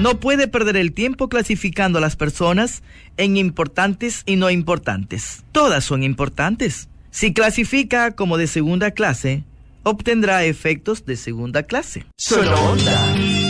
No puede perder el tiempo clasificando a las personas en importantes y no importantes. Todas son importantes. Si clasifica como de segunda clase, obtendrá efectos de segunda clase. Solo Onda.